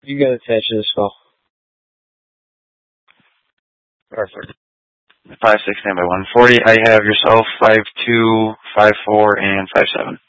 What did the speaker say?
You got attached to the skull. Perfect. 5'6", stand by 140. I have yourself 5'2", 5'4", and 5'7".